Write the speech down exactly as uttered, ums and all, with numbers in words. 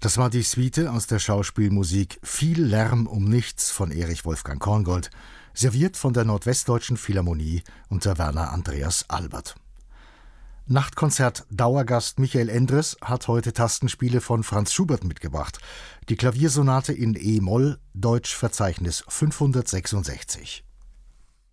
Das war die Suite aus der Schauspielmusik Viel Lärm um nichts von Erich Wolfgang Korngold, serviert von der Nordwestdeutschen Philharmonie unter Werner Andreas Albert. Nachtkonzert Dauergast Michael Endres hat heute Tastenspiele von Franz Schubert mitgebracht. Die Klaviersonate in E-Moll, Deutsch Verzeichnis fünfhundertsechsundsechzig.